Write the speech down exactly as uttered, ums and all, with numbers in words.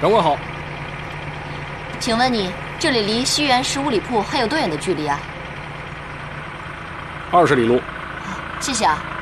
长官好。 请问你这里离西园十五里铺还有多远的距离啊？ 二十里路。 谢谢啊。